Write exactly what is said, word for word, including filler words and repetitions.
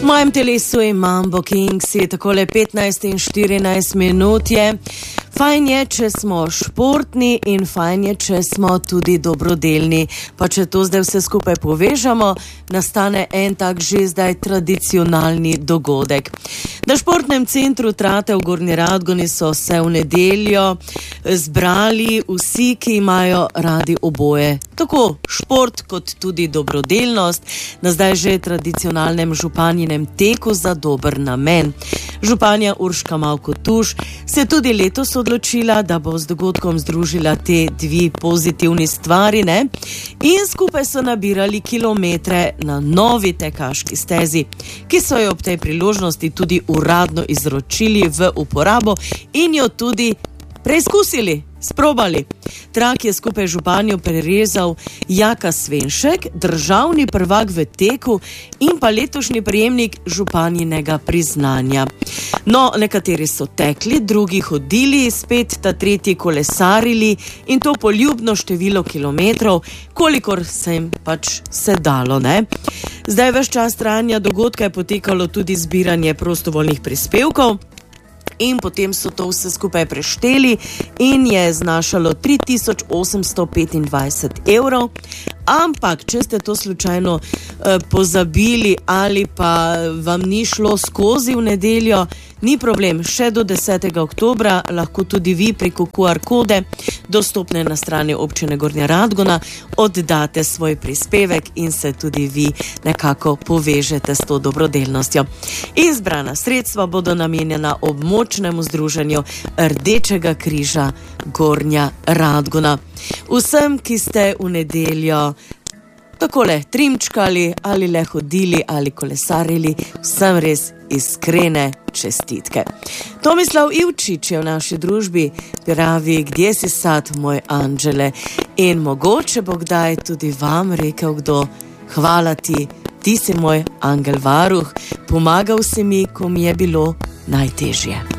V mojem telesu imam Bokingsi, takole petnajst in štirinajst minut je. Fajn je, če smo športni in fajn je, če smo tudi dobrodelni. Pa če to zdaj vse skupaj povežamo, nastane en tak že zdaj tradicionalni dogodek. Na športnem centru Trate v Gornji Radgoni so se v nedeljo zbrali vsi, ki imajo radi oboje. Tako šport kot tudi dobrodelnost na zdaj že tradicionalnem županjinem teku za dober namen. Županja Urška Mavko Tuš se tudi letos odločila, da bo z dogodkom združila te dve pozitivni stvari, ne? In skupaj so nabirali kilometre na novi tekaški stezi, ki so jo ob tej priložnosti tudi uradno izročili v uporabo in jo tudi preizkusili, sprobali. Trak je skupaj županjo prerezal Jaka Svenšek, državni prvak v teku in pa letošnji prejemnik županjinega priznanja. No, nekateri so tekli, drugi hodili, spet ta tretji kolesarili in to poljubno število kilometrov, kolikor se jim pač se dalo, ne? Zdaj ves čas trajanja dogodka je potekalo tudi zbiranje prostovoljnih prispevkov, in potem so to vse skupaj prešteli in je znašalo tri tisoč osemsto petindvajset evrov. Ampak, če ste to slučajno eh, pozabili ali pa vam ni šlo skozi v nedeljo, ni problem, še do desetega oktobra lahko tudi vi preko Q R kode dostopne na strani občine Gornja Radgona oddate svoj prispevek in se tudi vi nekako povežete s to dobrodelnostjo. Izbrana sredstva bodo namenjena območnemu združenju Rdečega križa Gornja Radgona. Vsem, ki ste v nedeljo takole trimčkali ali le hodili ali kolesarili, vsem res iskrene čestitke. Tomislav Ivčič je v naši družbi, pravi, gdje si sad, moj anđele, in mogoče bo kdaj tudi vam rekel kdo, hvala ti, ti si moj angel varuh, pomagal si mi, ko mi je bilo najtežje.